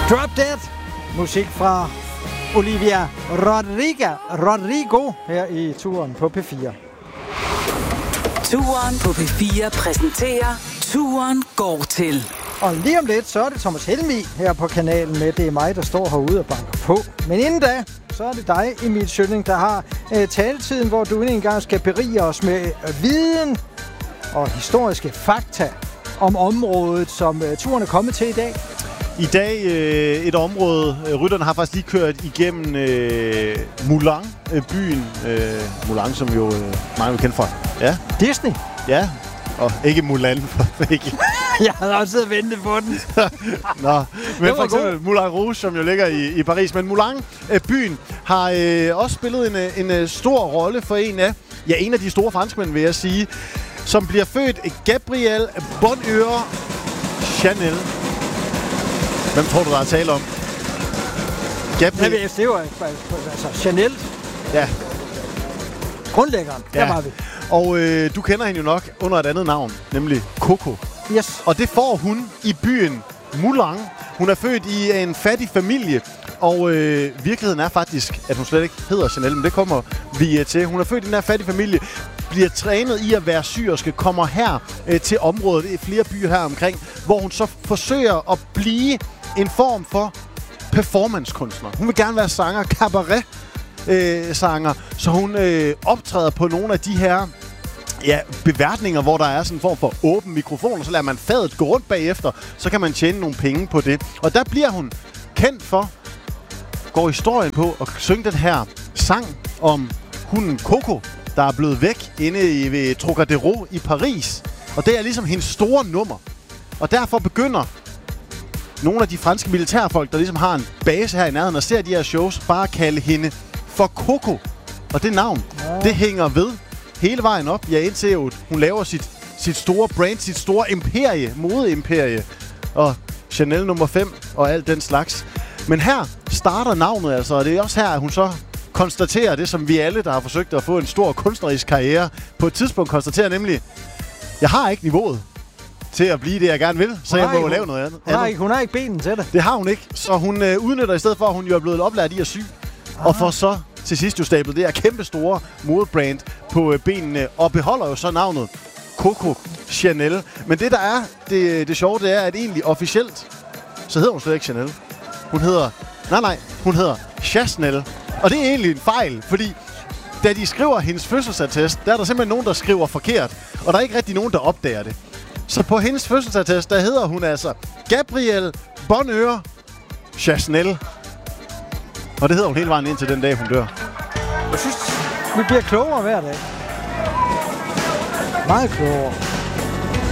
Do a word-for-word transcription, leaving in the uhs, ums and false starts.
Drop Dead. Musik fra Olivia Rodrigo, Rodrigo her i turen på P fire. Turen på P fire præsenterer Turen går til. Og lige om lidt, så er det Thomas Helmig her på kanalen med. Det er mig, der står herude og banker på. Men inden da, så er det dig, Emil Sølling, der har øh, taletiden, hvor du en gang skal berige os med øh, viden og historiske fakta om området, som øh, turen er kommet til i dag. I dag øh, et område, øh, rytterne har faktisk lige kørt igennem øh, Mulan, øh, byen. Øh, Mulan, som jo øh, mange vil kende fra. Ja. Disney? Ja, og ikke Mulan. ikke. Jeg havde også siddet og ventet på den. Nå, men for eksempel god. Moulin Rouge, som jo ligger i, i Paris. Men Mulan, øh, byen, har øh, også spillet en, en stor rolle for en af, ja, en af de store franskmænd, vil jeg sige, som bliver født Gabriel Bonheur Chanel. Hvem tror du, der er tale om? Gabriel. Ja, det var altså Chanel. Ja. Grundlæggeren. Ja. Der var vi. Og øh, du kender hende jo nok under et andet navn, nemlig Coco. Yes. Og det får hun i byen Mulan. Hun er født i en fattig familie, og øh, virkeligheden er faktisk, at hun slet ikke hedder Chanel, men det kommer vi til. Hun er født i den her fattige familie, bliver trænet i at være syerske, kommer her øh, til området, det er flere byer her omkring, hvor hun så forsøger at blive en form for performancekunstner. Hun vil gerne være sanger, cabaret øh, sanger, så hun øh, optræder på nogle af de her ja, beværtninger, hvor der er sådan en form for åben mikrofon, og så lader man fadet gå rundt bagefter, så kan man tjene nogle penge på det. Og der bliver hun kendt for, går historien på, at synge den her sang om hunden Coco, der er blevet væk inde i ved Trocadéro i Paris. Og det er ligesom hendes store nummer. Og derfor begynder nogle af de franske militærfolk, der ligesom har en base her i nærheden og ser de her shows, bare at kalde hende for Coco. Og det navn, ja. det hænger ved hele vejen op. Ja, indtil jo, hun laver sit, sit store brand, sit store imperie, modeimperie. Og Chanel nummer fem og alt den slags. Men her starter navnet altså, og det er også her, at hun så konstaterer det, som vi alle, der har forsøgt at få en stor kunstnerisk karriere, på et tidspunkt konstaterer nemlig, jeg har ikke niveauet til at blive det, jeg gerne vil, så jeg må ikke, lave noget andet. Hun har, ikke, hun har ikke benen til det. Det har hun ikke, så hun øh, udnytter i stedet for, at hun jo er blevet oplært i at sy, ah. og får så til sidst jo stablet det her kæmpe store modebrand på øh, benene, og beholder jo så navnet Coco Chanel. Men det, der er det, det sjove, det er, at egentlig officielt, så hedder hun slet ikke Chanel. Hun hedder, nej nej, hun hedder Chasnel. Og det er egentlig en fejl, fordi da de skriver hendes fødselsattest, der er der simpelthen nogen, der skriver forkert. Og der er ikke rigtig nogen, der opdager det. Så på hendes fødselsattest, der hedder hun altså Gabriel Bonheur Chasnel. Og det hedder hun hele vejen indtil den dag, hun dør. Jeg synes, vi bliver klogere hver dag. Meget klogere.